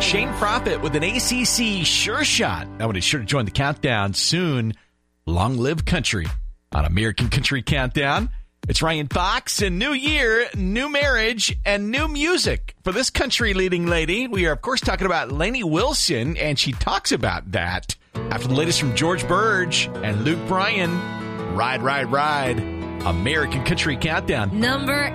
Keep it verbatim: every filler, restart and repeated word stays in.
Shane Prophet with an A C C sure shot. I would be sure to join the countdown soon. Long live country on American Country Countdown. It's Ryan Fox, and new year, new marriage, and new music for this country leading lady. We are, of course, talking about Lainey Wilson, and she talks about that after the latest from George Burge and Luke Bryan. Ride, ride, ride. American Country Countdown. Number